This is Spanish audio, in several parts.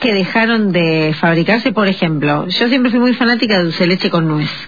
que dejaron de fabricarse, por ejemplo, yo siempre fui muy fanática de dulce de leche con nuez.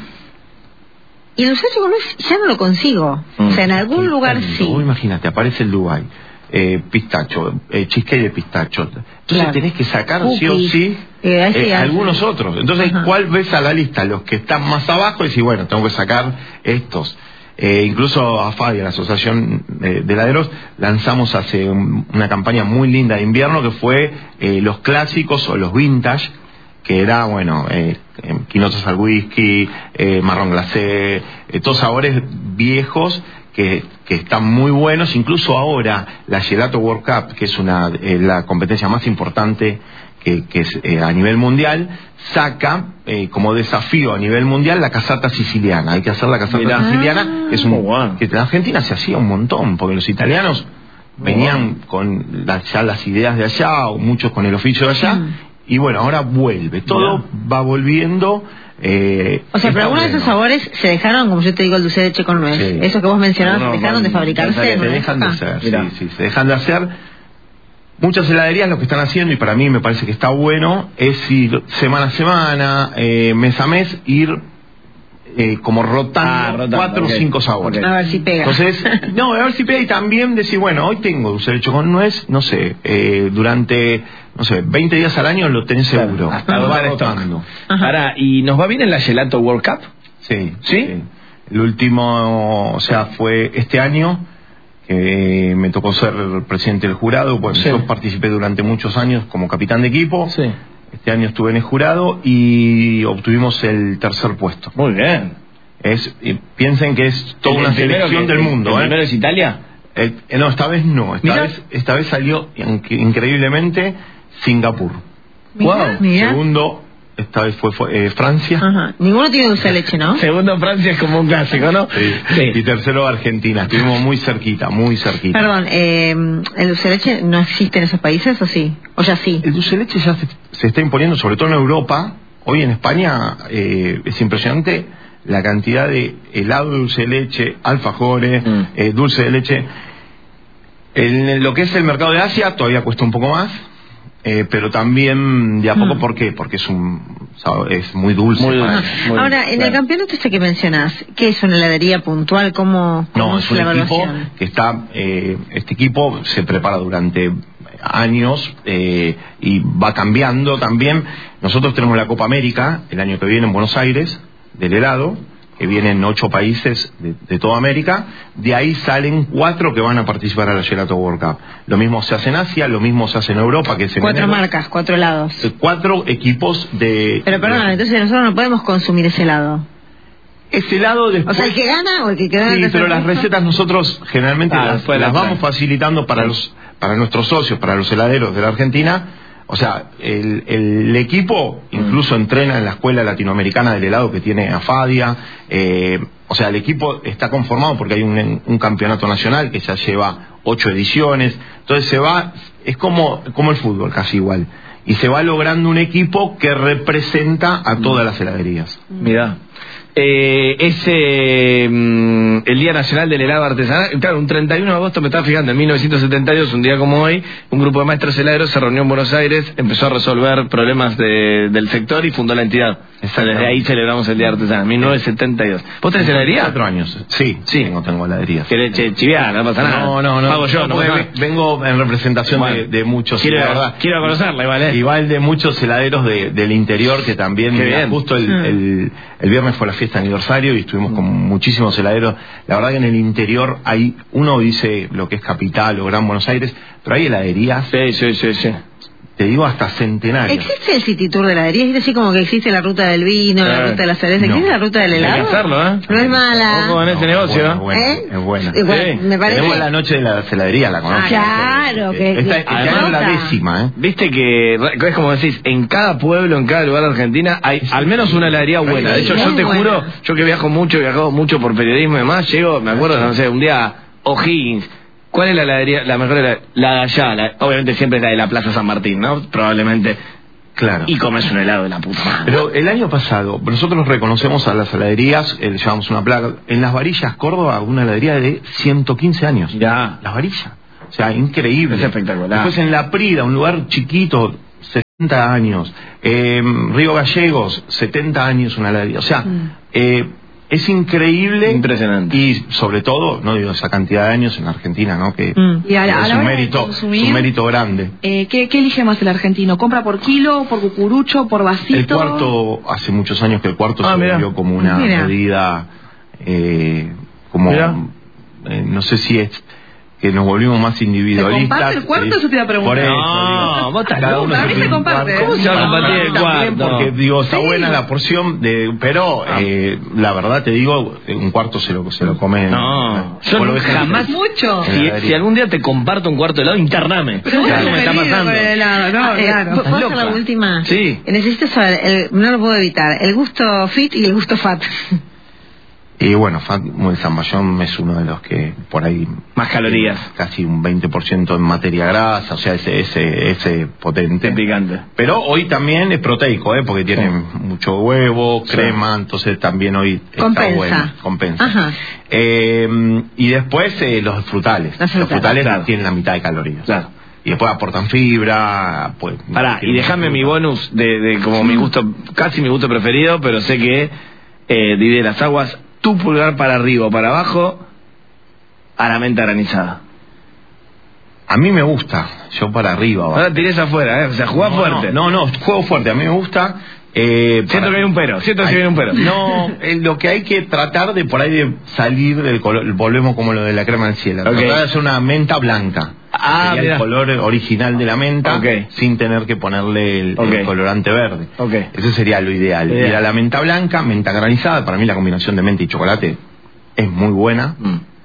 Y el dulce de leche con nuez ya no lo consigo. O sea, en algún lugar sí. Imagínate, aparece el Dubai, pistacho, cheesecake de pistacho. Entonces Claro. tenés que sacar Cookies, sí o sí algunos otros. Entonces, ¿cuál ves a la lista? Los que están más abajo y decís, bueno, tengo que sacar estos. Incluso a Fadia, la Asociación de Heladeros, lanzamos hace una campaña muy linda de invierno que fue los clásicos o los vintage, que era, bueno, quinotos al whisky, marrón glacé, todos sabores viejos que están muy buenos. Incluso ahora la Gelato World Cup, que es la competencia más importante que es a nivel mundial, saca como desafío a nivel mundial la casata siciliana. Hay que hacer la casata siciliana, que es que en Argentina se hacía un montón, porque los italianos venían con ya las ideas de allá, o muchos con el oficio de allá, y bueno, ahora vuelve, todo va volviendo. O sea, pero algunos de esos sabores se dejaron, como yo te digo, el dulce de leche con nuez. Sí. Eso que vos mencionabas, dejaron de fabricarse. Se dejan de hacer, sí, se dejan de hacer. Muchas heladerías lo que están haciendo, y para mí me parece que está bueno, es ir semana a semana, mes a mes, ir como rotando 4 o 5 sabores. A ver si pega. Entonces, a ver si pega, y también decir, bueno, hoy tengo dulce de leche con nuez, no sé, durante, 20 días al año lo tenés seguro. Hasta lo va rotando. Ahora, ¿y nos va bien en la Gelato World Cup? Sí. El último, fue este año, que me tocó ser presidente del jurado. Bueno, yo participé durante muchos años como capitán de equipo. Este año estuve en el jurado y obtuvimos el 3er puesto. Muy bien. Piensen que es toda una selección del mundo. ¿El primero es Italia? No, esta vez no. Esta vez salió increíblemente Singapur. Mirá. Segundo, esta vez fue Francia. Ninguno tiene dulce de leche, ¿no? Segundo, Francia es como un clásico, ¿no? Sí. Y tercero, Argentina. Estuvimos muy cerquita, muy cerquita. Perdón, ¿el dulce de leche no existe en esos países o sí? ¿O ya sí? El dulce de leche ya se está imponiendo, sobre todo en Europa. Hoy en España es impresionante la cantidad de helado de dulce de leche, alfajores, dulce de leche. En lo que es el mercado de Asia todavía cuesta un poco más. Pero también de a poco, ¿por qué? Porque es muy dulce. Ahora, en el campeonato que mencionás, ¿qué es una heladería puntual? ¿Cómo es un equipo que está, este equipo se prepara durante años y va cambiando también. Nosotros tenemos la Copa América el año que viene en Buenos Aires, del helado, que vienen 8 países de toda América. De ahí salen 4 que van a participar a la Gelato World Cup. Lo mismo se hace en Asia, lo mismo se hace en Europa, que es en 4 marcas, 4 helados. 4 equipos de... Pero perdón, entonces nosotros no podemos consumir ese helado. Ese helado después... O sea, el que gana o el que queda... Sí, pero las recetas nosotros generalmente las vamos facilitando para nuestros socios, para los heladeros de la Argentina. O sea, el equipo incluso entrena en la escuela latinoamericana del helado que tiene Afadia. O sea, el equipo está conformado porque hay un campeonato nacional que ya lleva 8 ediciones. Entonces es como el fútbol, casi igual. Y se va logrando un equipo que representa a todas las heladerías. Mirá. El Día Nacional del Helado Artesanal, claro, un 31 de agosto, me estaba fijando, en 1972, un día como hoy, un grupo de maestros heladeros se reunió en Buenos Aires, empezó a resolver problemas del sector y fundó la entidad. Desde ahí celebramos el Día Artesanal, 1972. ¿Vos tenés heladería? 4 años. Sí. Tengo heladería. ¿Querés chiviar? No pasa nada. No. Pago yo, no vengo en representación de muchos. Quiero conocerla, igual. Igual de muchos heladeros del interior que también, justo el viernes fue la fiesta aniversario y estuvimos con muchísimos heladeros. La verdad que en el interior uno dice lo que es capital o Gran Buenos Aires, pero hay heladerías. Sí. Te digo, hasta centenarios. ¿Existe el City Tour de heladerías? Es decir, como que existe la ruta del vino, la ruta de la cerveza. ¿Existe la ruta del helado? Hay que hacerlo, No es mala. Ojo en ese negocio, Es buena. Me parece. Tenemos la noche de la heladería, la conocemos. Claro, Esta es la 10ª, Viste que es como decís, en cada pueblo, en cada lugar de Argentina hay al menos una heladería buena. De hecho, yo te juro, yo que viajado mucho por periodismo y demás, me acuerdo, no sé, un día O'Higgins. ¿Cuál es la heladería, la mejor heladería? La de allá, obviamente siempre es la de la Plaza San Martín, ¿no? Probablemente. Claro. Y comes un helado de la puta madre. Pero el año pasado, nosotros reconocemos a las heladerías, llevamos una placa. En Las Varillas, Córdoba, una heladería de 115 años. Ya. Las Varillas. O sea, increíble. Es espectacular. Después en La Prida, un lugar chiquito, 70 años. Río Gallegos, 70 años una heladería. O sea, es increíble. Impresionante. Y sobre todo, no digo esa cantidad de años en Argentina, ¿no? Que y a es un mérito grande. ¿Qué elige más el argentino? ¿Compra por kilo, por cucurucho, por vasito? El cuarto, hace muchos años que el cuarto se volvió como una medida, no sé si es que nos volvimos más individualistas. ¿Se comparte el cuarto? Eso te iba a preguntar. Por eso, no, vos estás loco. Para mí se comparte. ¿Cómo se va a compartir el cuarto? Porque digo, está buena la porción, pero la verdad te digo, un cuarto se lo come. No, yo no, jamás. Mucho. Si algún día te comparto un cuarto de helado, intername. Pero me está pasando. ¿Puedo hacer la última? Sí. Necesito saber, no lo puedo evitar, el gusto fit y el gusto fat. Y bueno, el zamballón es uno de los que por ahí más calorías, casi un 20% en materia grasa, o sea, ese potente, picante. Pero hoy también es proteico, porque tiene mucho huevo, crema, entonces también hoy está bueno, compensa. Ajá. Y después los frutales. Los frutales tienen la mitad de calorías. Claro. Y después aportan fibra, pues. Y déjame mi bonus de como mi gusto, casi mi gusto preferido, pero sé que divide las aguas. Tu pulgar para arriba o para abajo a la menta granizada. A mí me gusta, yo para arriba. Ahora tirés afuera, o sea, jugá fuerte. No, juego fuerte, a mí me gusta. Siento que viene un pero, No, lo que hay que tratar de por ahí de salir del color, volvemos como lo de la crema del cielo. Tratar de hacer una menta blanca. El color original de la menta, sin tener que ponerle el colorante verde. Eso sería lo ideal. Ir a la menta blanca, menta granizada. Para mí la combinación de menta y chocolate es muy buena.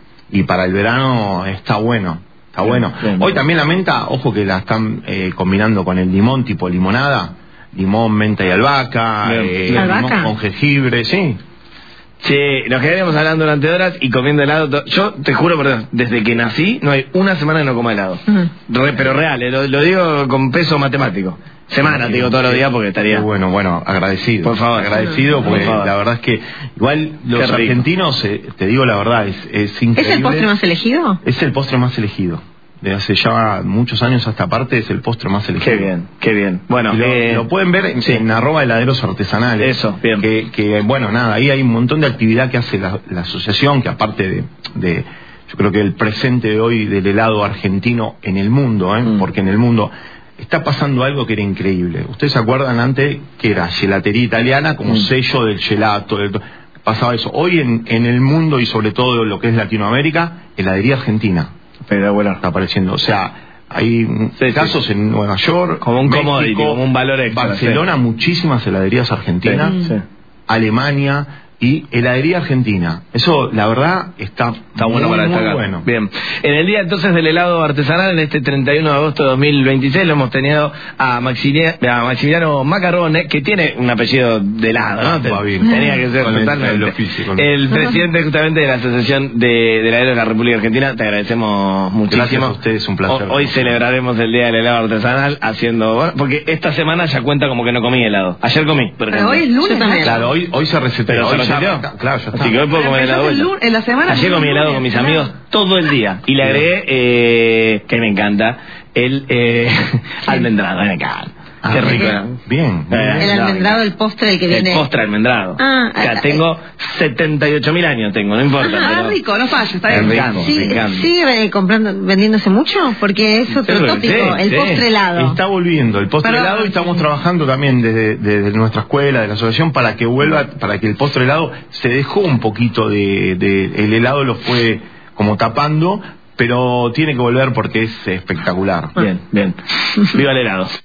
Y para el verano está bueno. Está bueno. Hoy también la menta, ojo que la están combinando con el limón, tipo limonada. Limón, menta y albahaca. Limón con jengibre, sí. Sí, nos quedaríamos hablando durante horas y comiendo helado. Yo te juro, perdón, desde que nací no hay una semana que no coma helado. Pero real, lo digo con peso matemático. Semana, te digo todos los días porque estaría. Bueno, agradecido. Por favor. Agradecido porque la verdad es que igual los argentinos, te digo la verdad, es increíble. ¿Es el postre más elegido? Es el postre más elegido. De hace ya muchos años a esta parte es el postre más elegido. Qué bien. Bueno, lo pueden ver en @heladeros artesanales. Eso, bien. Que bueno, nada, ahí hay un montón de actividad que hace la asociación, que aparte de yo creo que el presente de hoy del helado argentino en el mundo, porque en el mundo está pasando algo que era increíble. Ustedes se acuerdan antes que era gelatería italiana como sello del gelato, pasaba eso. Hoy en el mundo y sobre todo lo que es Latinoamérica, heladería argentina. Pero bueno, está apareciendo, o sea, hay casos en Nueva York, como un commodity, como un valor extra. Barcelona, muchísimas heladerías argentinas, Alemania y heladería argentina. Eso, la verdad, está bueno para destacar. Muy bueno. Bien. En el día entonces del helado artesanal, en este 31 de agosto de 2026, lo hemos tenido a Maximiliano Macarrone, que tiene un apellido de helado, ¿no? Tenía que ser totalmente. El presidente justamente de la Asociación de Heladeros de la República Argentina. Te agradecemos muchísimo. Gracias a ustedes, un placer. Hoy celebraremos el día del helado artesanal haciendo, porque esta semana ya cuenta como que no comí helado. Ayer comí, por ejemplo. Pero hoy es lunes. Claro, hoy se reseteó. Claro, ya está. Así que hoy puedo comer helado. En la semana ayer comí helado con mis amigos todo el día. Y le agregué, que me encanta, el almendrado. Me encanta. Qué rico. Bien. El almendrado, el postre, el que viene. El postre almendrado. Tengo 78.000 años, no importa. Rico, no falla, está bien. Me encanta. ¿Sigue vendiéndose mucho? Porque es otro tópico, el postre helado. Está volviendo el postre helado y estamos trabajando también desde nuestra escuela, de la asociación, para que vuelva, para que el postre helado se dejó un poquito el helado lo fue como tapando, pero tiene que volver porque es espectacular. Bien. Viva el helado.